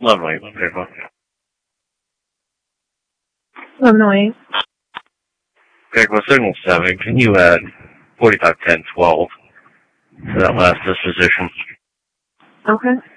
1108, Fairfield. 1108. Fairfield, signal 7. Can you add 451012 to that last disposition? Okay.